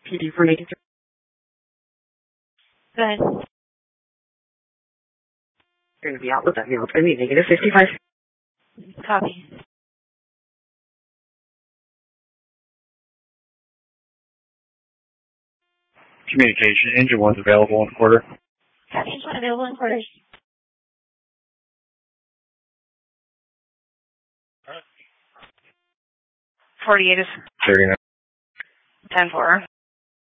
PD for negative. Go ahead. You're going to be out with that now. It's going to be negative 55. Copy. Communication, engine 1's available in quarter. Copy, engine 1 available in quarters. All right. 48 is 39. 10-4.